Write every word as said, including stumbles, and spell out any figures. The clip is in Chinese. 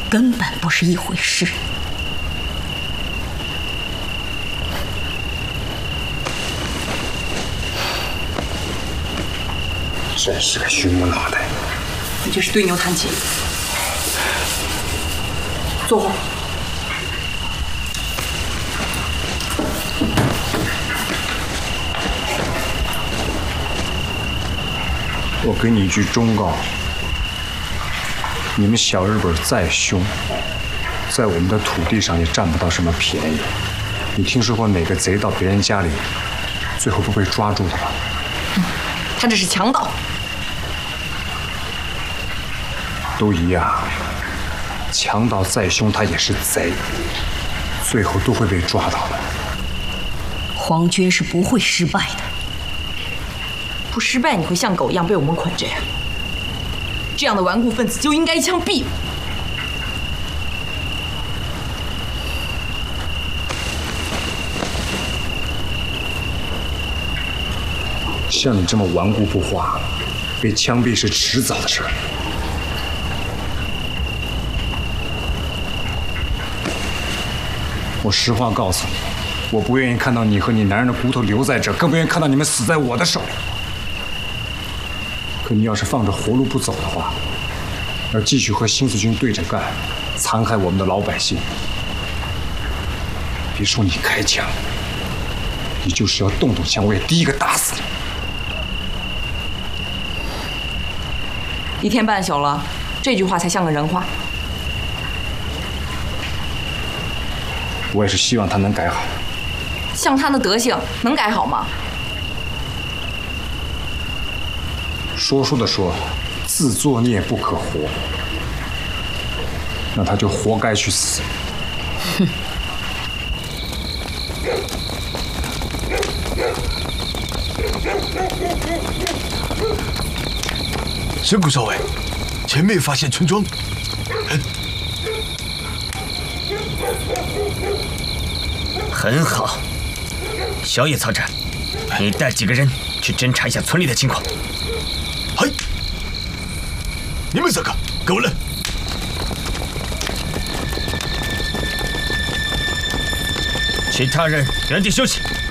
根本不是一回事。 真是个戌母脑袋！ 你这是对牛弹琴。坐会儿。 我给你一句忠告：你们小日本再凶，在我们的土地上也占不到什么便宜。你听说过哪个贼到别人家里，最后不被抓住的吗？ 嗯，他这是强盗。 都一样，强盗再凶，他也是贼，最后都会被抓到的。 皇军是不会失败的。 不失败，你会像狗一样被我们捆着呀？这样的顽固分子就应该一枪毙了。 像你这么顽固不化，被枪毙是迟早的事儿。我实话告诉你，我不愿意看到你和你男人的骨头留在这，更不愿意看到你们死在我的手里。可你要是放着活路不走的话，要继续和新四军对着干，残害我们的老百姓，别说你开枪，你就是要动动枪，我也第一个打死你。 一天半宿了，这句话才像个人话。 我也是希望他能改好。 像他的德行，能改好吗？ 说书的说，自作孽不可活，那他就活该去死。 哼。 神谷少尉，前面发现村庄。 很好，小野曹长，你带几个人去侦查一下村里的情况。 嗨，你们三个跟我来。 其他人原地休息。